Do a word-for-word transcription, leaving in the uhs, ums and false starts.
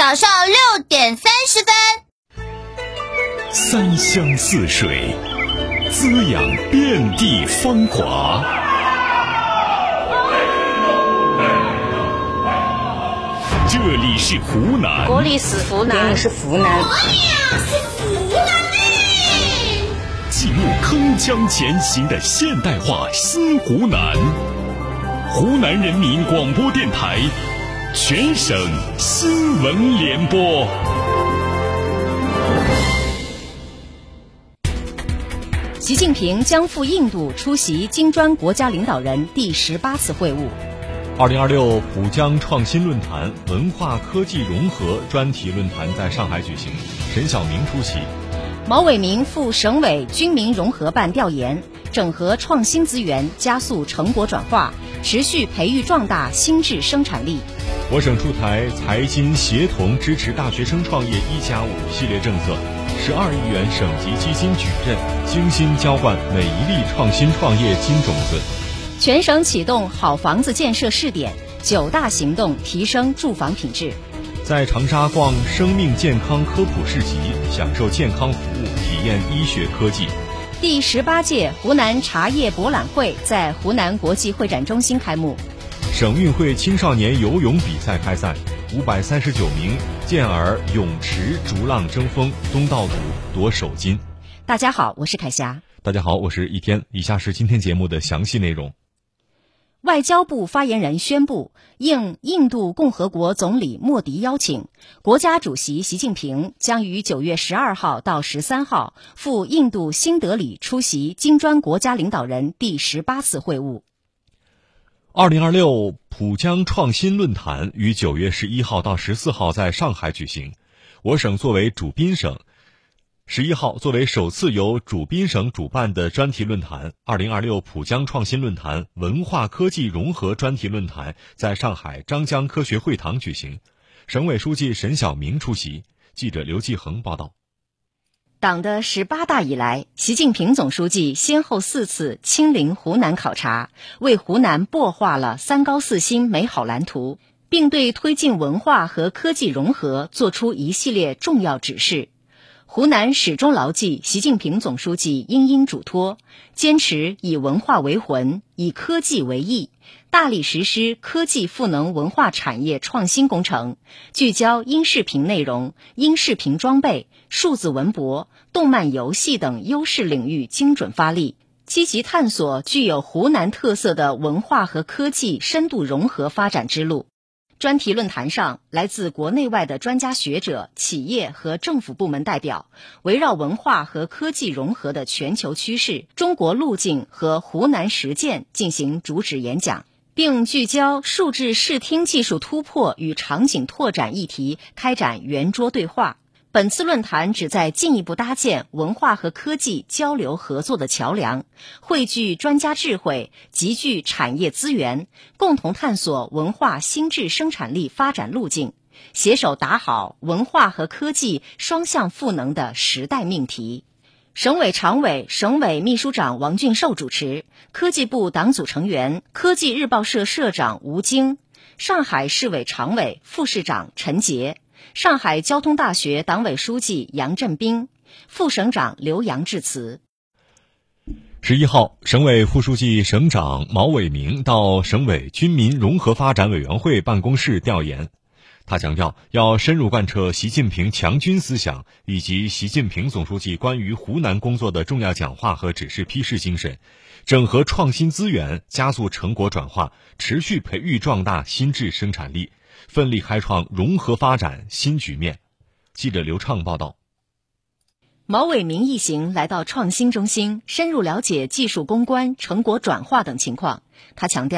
早上六点三十分。 三湘四水，滋养遍地芳华。这里是湖南， 国里是湖南， 这里是湖南， 哎呀，是湖南嘞！ 记录铿锵前行的现代化新湖南，湖南人民广播电台全省新闻联播。 习近平将赴印度出席金砖国家领导人第十八次会晤。 二零二六浦江创新论坛文化科技融合专题论坛在上海举行，沈晓明出席。 毛伟明赴省委军民融合办调研，整合创新资源，加速成果转化，持续培育壮大新质生产力。 我省出台财经协同支持大学生创业一加五系列政策，十二亿元省级基金矩阵，精心浇灌每一粒创新创业金种子。 全省启动好房子建设试点，九大行动提升住房品质。 在长沙逛生命健康科普市集，享受健康服务，体验医学科技。 第十八届湖南茶叶博览会在湖南国际会展中心开幕。 省运会青少年游泳比赛开赛，五百三十九名健儿泳池逐浪争锋，东道主夺首金。 大家好，我是凯霞。 大家好，我是一天。以下是今天节目的详细内容。 外交部发言人宣布，应印度共和国总理莫迪邀请，国家主席习近平将于九月十二号到十三号赴印度新德里出席金砖国家领导人第十八次会晤。 二零二六浦江创新论坛于九月十一号到十四号在上海举行，我省作为主宾省，十一号作为首次由主宾省主办的专题论坛，二零二六浦江创新论坛文化科技融合专题论坛在上海张江科学会堂举行，省委书记沈晓明出席。记者刘继恒报道。 党的十八大以来，习近平总书记先后四次亲临湖南考察，为湖南擘画了三高四新美好蓝图，并对推进文化和科技融合作出一系列重要指示。湖南始终牢记习近平总书记殷殷嘱托，坚持以文化为魂，以科技为翼，大力实施科技赋能文化产业创新工程，聚焦音视频内容、音视频装备、数字文博、动漫游戏等优势领域精准发力，积极探索具有湖南特色的文化和科技深度融合发展之路。专题论坛上，来自国内外的专家学者、企业和政府部门代表，围绕文化和科技融合的全球趋势、中国路径和湖南实践进行主旨演讲，并聚焦数字视听技术突破与场景拓展议题开展圆桌对话。本次论坛旨在进一步搭建文化和科技交流合作的桥梁，汇聚专家智慧，集聚产业资源，共同探索文化新质生产力发展路径，携手打好文化和科技双向赋能的时代命题。省委常委、省委秘书长王俊寿主持，科技部党组成员、科技日报社社长吴京，上海市委常委、副市长陈杰，上海交通大学党委书记杨振兵，副省长刘洋致辞。 十一号，省委副书记、省长毛伟明到省委军民融合发展委员会办公室调研。他强调，要深入贯彻习近平强军思想以及习近平总书记关于湖南工作的重要讲话和指示批示精神，整合创新资源，加速成果转化，持续培育壮大新质生产力，奋力开创融合发展新局面。记者刘畅报道。 毛伟明一行来到创新中心，深入了解技术攻关、成果转化等情况。他强调，